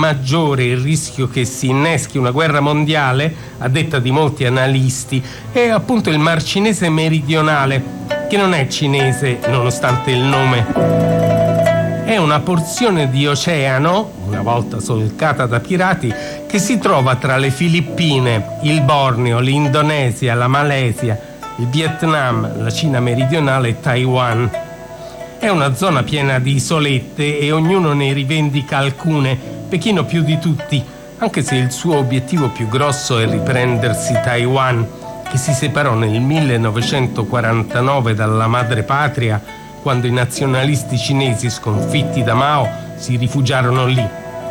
maggiore il rischio che si inneschi una guerra mondiale, a detta di molti analisti, è appunto il Mar Cinese meridionale, che non è cinese nonostante il nome. È una porzione di oceano, una volta solcata da pirati, che si trova tra le Filippine, il Borneo, l'Indonesia, la Malesia, il Vietnam, la Cina meridionale e Taiwan. È una zona piena di isolette e ognuno ne rivendica alcune, Pechino più di tutti, anche se il suo obiettivo più grosso è riprendersi Taiwan, che si separò nel 1949 dalla madrepatria quando i nazionalisti cinesi sconfitti da Mao si rifugiarono lì.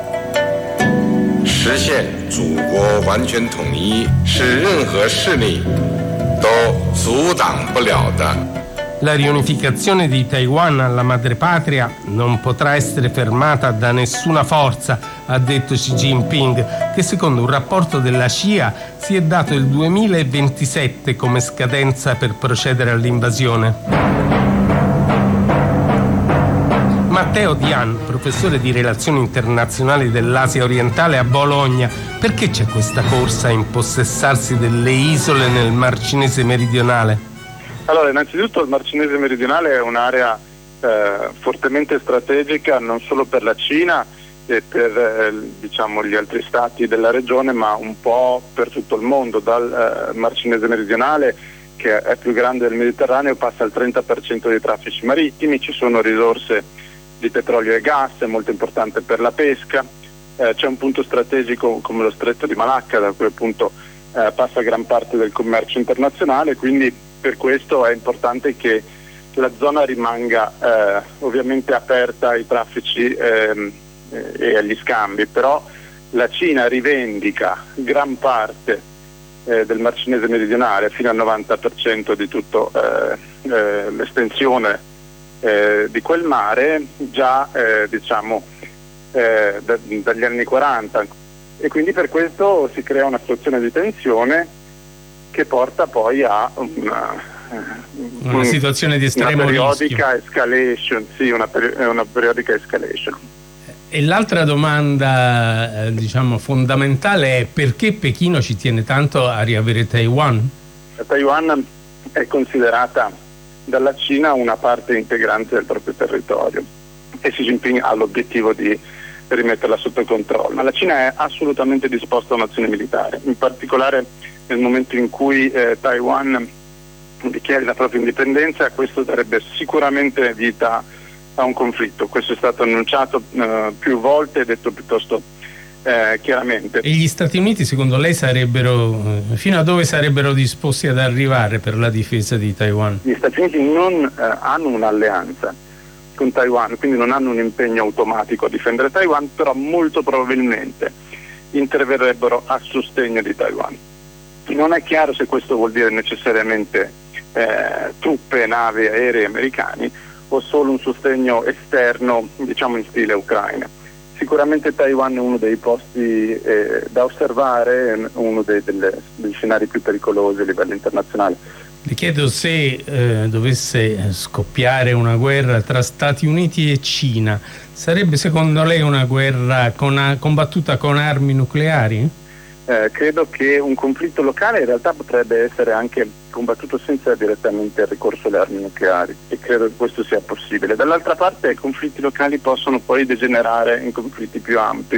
实现祖国完全统一是任何势力都阻挡不了的。 La riunificazione di Taiwan alla madrepatria non potrà essere fermata da nessuna forza, ha detto Xi Jinping, che secondo un rapporto della CIA si è dato il 2027 come scadenza per procedere all'invasione. Matteo Dian, professore di relazioni internazionali dell'Asia orientale a Bologna, perché c'è questa corsa a impossessarsi delle isole nel Mar Cinese meridionale? Allora, innanzitutto il Mar Cinese meridionale è un'area fortemente strategica non solo per la Cina e per diciamo gli altri stati della regione, ma un po' per tutto il mondo. Dal Mar Cinese meridionale, che è più grande del Mediterraneo, passa il 30% dei traffici marittimi, ci sono risorse di petrolio e gas, è molto importante per la pesca, c'è un punto strategico come lo Stretto di Malacca, da cui appunto passa gran parte del commercio internazionale, quindi per questo è importante che la zona rimanga ovviamente aperta ai traffici e agli scambi, però la Cina rivendica gran parte del Mar Cinese meridionale, fino al 90% di tutta l'estensione di quel mare, già dagli anni 40, e quindi per questo si crea una situazione di tensione che porta poi a una situazione di estremo periodica rischio. Escalation, sì, una periodica escalation. E l'altra domanda, fondamentale è: perché Pechino ci tiene tanto a riavere Taiwan? Taiwan è considerata dalla Cina una parte integrante del proprio territorio e Xi Jinping ha l'obiettivo di rimetterla sotto controllo, ma la Cina è assolutamente disposta a un'azione militare, in particolare nel momento in cui Taiwan dichiari la propria indipendenza. Questo darebbe sicuramente vita a un conflitto. Questo è stato annunciato più volte e detto piuttosto chiaramente. E gli Stati Uniti, secondo lei, fino a dove sarebbero disposti ad arrivare per la difesa di Taiwan? Gli Stati Uniti non hanno un'alleanza con Taiwan, quindi non hanno un impegno automatico a difendere Taiwan, però molto probabilmente interverrebbero a sostegno di Taiwan. Non è chiaro se questo vuol dire necessariamente truppe, navi, aerei americani o solo un sostegno esterno, in stile Ucraina. Sicuramente Taiwan è uno dei posti da osservare, uno degli scenari più pericolosi a livello internazionale. Le chiedo se dovesse scoppiare una guerra tra Stati Uniti e Cina, sarebbe secondo lei una guerra combattuta con armi nucleari? Credo che un conflitto locale in realtà potrebbe essere anche combattuto senza direttamente il ricorso alle armi nucleari, e credo che questo sia possibile. Dall'altra parte i conflitti locali possono poi degenerare in conflitti più ampi.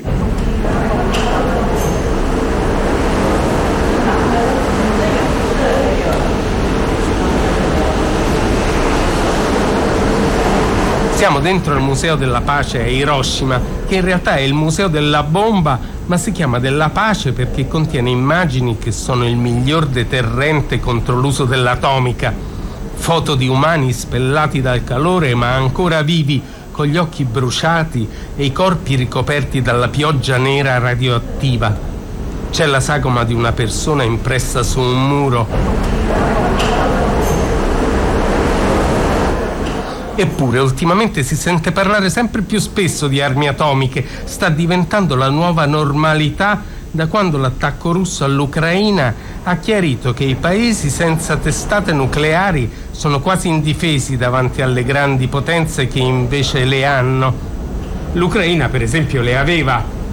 Siamo dentro il Museo della Pace a Hiroshima, che in realtà è il Museo della Bomba, ma si chiama della Pace perché contiene immagini che sono il miglior deterrente contro l'uso dell'atomica. Foto di umani spellati dal calore ma ancora vivi, con gli occhi bruciati e i corpi ricoperti dalla pioggia nera radioattiva. C'è la sagoma di una persona impressa su un muro. Eppure ultimamente si sente parlare sempre più spesso di armi atomiche. Sta diventando la nuova normalità da quando l'attacco russo all'Ucraina ha chiarito che i paesi senza testate nucleari sono quasi indifesi davanti alle grandi potenze che invece le hanno. L'Ucraina, per esempio, le aveva